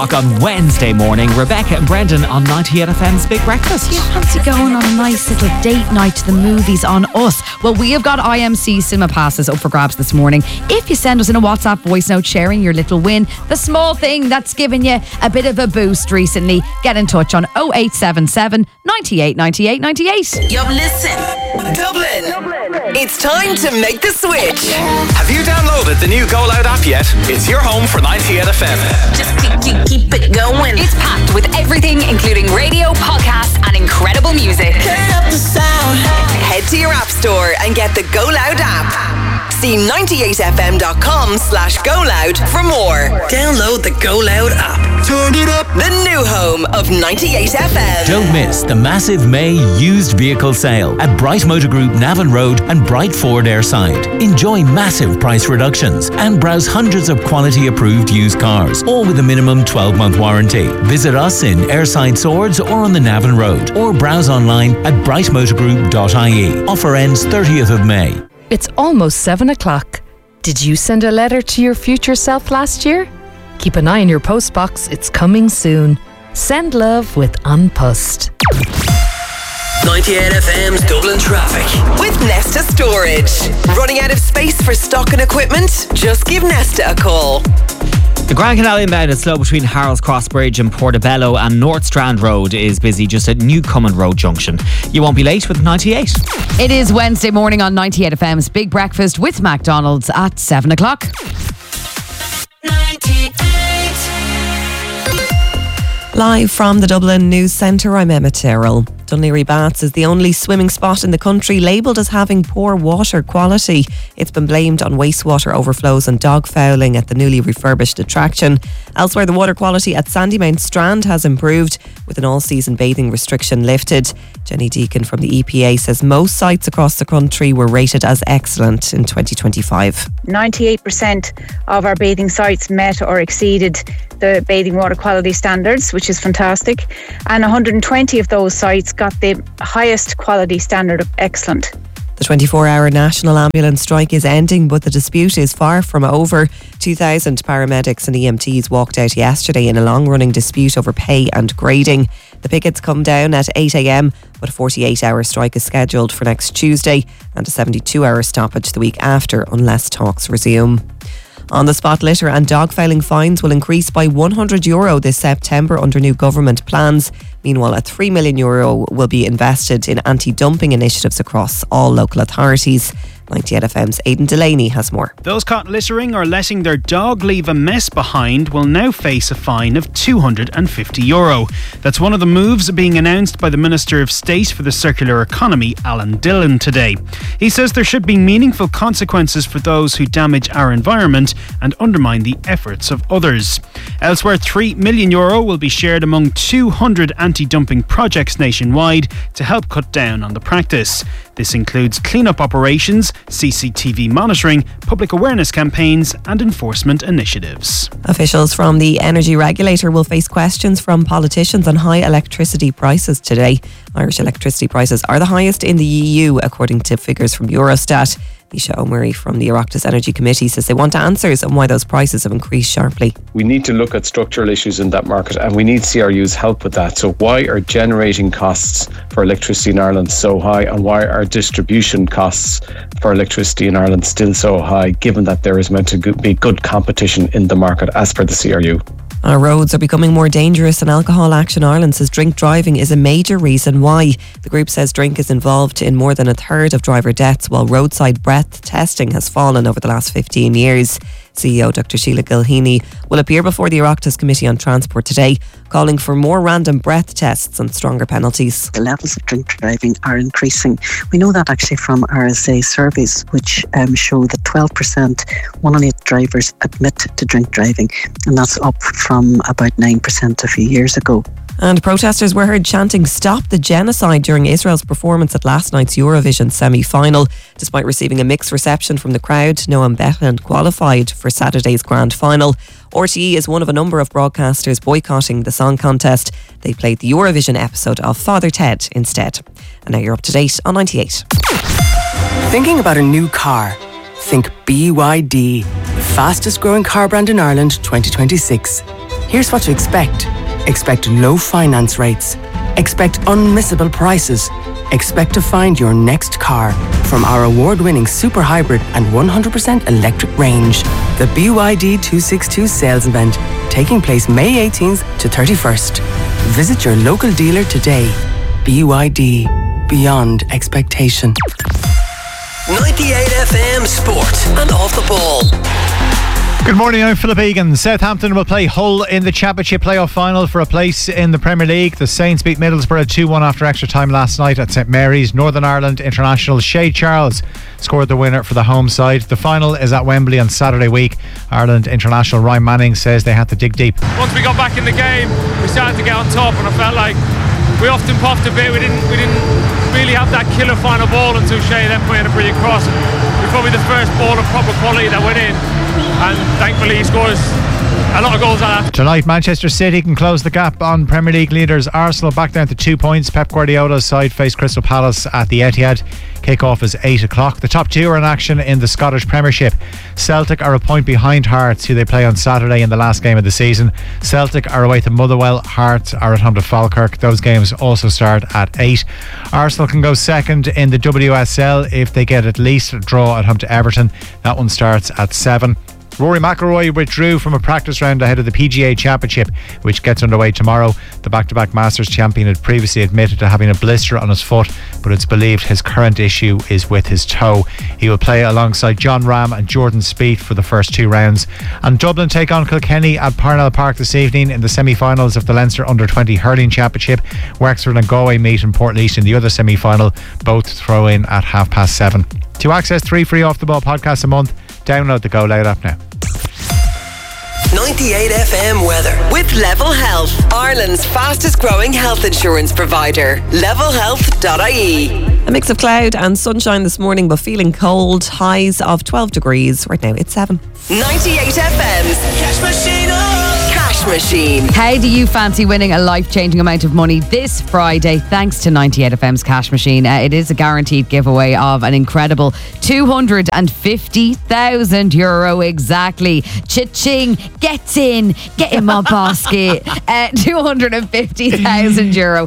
On Wednesday morning, Rebecca and Brendan on 98 FM's Big Breakfast. Do you fancy going on a nice little date night to the movies on us? Well, we have got IMC cinema passes up for grabs this morning. If you send us in a WhatsApp voice note sharing your little win, the small thing that's given you a bit of a boost recently, get in touch on 0877 98 98 98. Yo, listen, Dublin. It's time to make the switch. Have you downloaded the new Go Loud app yet? It's your home for 98 FM. Just keep it going. It's packed with everything, including radio, podcasts, and incredible music. Turn up the sound. Head to your app store and get the Go Loud app. See 98fm.com/GoLoud for more. Download the Go Loud app. Turn it up. The new home of 98 FM. Don't miss the massive May used vehicle sale at Bright Motor Group Navan Road and Bright Ford Airside. Enjoy massive price reductions and browse hundreds of quality approved used cars, all with a minimum 12-month warranty. Visit us in Airside Swords or on the Navan Road, or browse online at brightmotorgroup.ie. Offer ends 30th of May. It's almost 7 o'clock. Did you send a letter to your future self last year? Keep an eye on your postbox, it's coming soon. Send love with An Post. 98 FM's Dublin traffic with Nesta Storage. Running out of space for stock and equipment? Just give Nesta a call. The Grand Canal inbound is slow between Harold's Cross Bridge and Portobello, and North Strand Road is busy just at Newcomen Road Junction. You won't be late with 98. It is Wednesday morning on 98 FM's Big Breakfast with McDonald's at 7 o'clock. 98. Live from the Dublin News Centre, I'm Emma Tyrrell. Dún Laoghaire Baths is the only swimming spot in the country labelled as having poor water quality. It's been blamed on wastewater overflows and dog fouling at the newly refurbished attraction. Elsewhere, the water quality at Sandymount Strand has improved with an all-season bathing restriction lifted. Jenny Deacon from the EPA says most sites across the country were rated as excellent in 2025. 98% of our bathing sites met or exceeded the bathing water quality standards, which is fantastic. And 120 of those sites got the highest quality standard of excellent. The 24-hour national ambulance strike is ending, but the dispute is far from over. 2,000 paramedics and EMTs walked out yesterday in a long-running dispute over pay and grading. The pickets come down at 8 a.m, but a 48-hour strike is scheduled for next Tuesday and a 72-hour stoppage the week after unless talks resume. On the spot, litter and dog fouling fines will increase by €100 this September under new government plans. Meanwhile, a €3 million will be invested in anti-dumping initiatives across all local authorities. 98 FM's Aidan Delaney has more. Those caught littering or letting their dog leave a mess behind will now face a fine of €250. That's one of the moves being announced by the Minister of State for the Circular Economy, Alan Dillon, today. He says there should be meaningful consequences for those who damage our environment and undermine the efforts of others. Elsewhere, €3 million will be shared among 200 anti-dumping projects nationwide to help cut down on the practice. This includes clean-up operations, CCTV monitoring, public awareness campaigns and enforcement initiatives. Officials from the energy regulator will face questions from politicians on high electricity prices today. Irish electricity prices are the highest in the EU, according to figures from Eurostat. Nisha O'Murray from the Oireachtas Energy Committee says they want answers on why those prices have increased sharply. We need to look at structural issues in that market and we need CRU's help with that. So why are generating costs for electricity in Ireland so high, and why are distribution costs for electricity in Ireland still so high, given that there is meant to be good competition in the market as per the CRU? Our roads are becoming more dangerous, and Alcohol Action Ireland says drink driving is a major reason why. The group says drink is involved in more than a third of driver deaths, while roadside breath testing has fallen over the last 15 years. CEO Dr. Sheila Gilheany will appear before the Oireachtas Committee on Transport today, calling for more random breath tests and stronger penalties. The levels of drink driving are increasing. We know that actually from RSA surveys, which show that 12%, 1 in 8 drivers admit to drink driving, and that's up from about 9% a few years ago. And protesters were heard chanting "Stop the Genocide" during Israel's performance at last night's Eurovision semi-final. Despite receiving a mixed reception from the crowd, Noam Bethlen qualified for Saturday's grand final. RTE is one of a number of broadcasters boycotting the song contest. They played the Eurovision episode of Father Ted instead. And now you're up to date on 98. Thinking about a new car? Think BYD, the fastest growing car brand in Ireland 2026. Here's what to expect. Expect low finance rates. Expect unmissable prices. Expect to find your next car from our award-winning super hybrid and 100% electric range. The BYD 262 sales event taking place May 18th to 31st. Visit your local dealer today. BYD, beyond expectation. 98 FM Sport and Off the Ball. Good morning, I'm Philip Egan. Southampton will play Hull in the Championship playoff final for a place in the Premier League. The Saints beat Middlesbrough 2-1 after extra time last night at St Mary's. Northern Ireland international Shay Charles scored the winner for the home side. The final is at Wembley on Saturday week. Ireland international Ryan Manning says they had to dig deep. Once we got back in the game, we started to get on top, and I felt like we often puffed a bit. We didn't really have that killer final ball until Shay then put in a brilliant cross. It was probably the first ball of proper quality that went in, and thankfully he scores a lot of goals like that. Tonight, Manchester City can close the gap on Premier League leaders Arsenal back down to 2 points. Pep Guardiola's side face Crystal Palace at the Etihad. Kick-off is 8 o'clock. The top two are in action in the Scottish Premiership. Celtic are a point behind Hearts, who they play on Saturday in the last game of the season. Celtic are away to Motherwell. Hearts are at home to Falkirk. Those games also start at 8. Arsenal can go second in the WSL if they get at least a draw at home to Everton. That one starts at 7. Rory McIlroy withdrew from a practice round ahead of the PGA Championship, which gets underway tomorrow. The back-to-back Masters champion had previously admitted to having a blister on his foot, but it's believed his current issue is with his toe. He will play alongside John Ram and Jordan Spieth for the first 2 rounds. And Dublin take on Kilkenny at Parnell Park this evening in the semi-finals of the Leinster Under-20 Hurling Championship. Wexford and Galway meet in Portlaoise in the other semi-final. Both throw in at 7:30. To access 3 free Off the Ball podcasts a month, download the Go Loud app now. 98 FM weather with Level Health, Ireland's fastest growing health insurance provider. levelhealth.ie. A mix of cloud and sunshine this morning, but feeling cold. Highs of 12 degrees. Right now it's 7. 98 FM's Cash Machine. Cash Machine. How do you fancy winning a life-changing amount of money this Friday thanks to 98 FM's Cash Machine? It is a guaranteed giveaway of an incredible €250,000 exactly. Cha-ching, get in my basket. €250,000.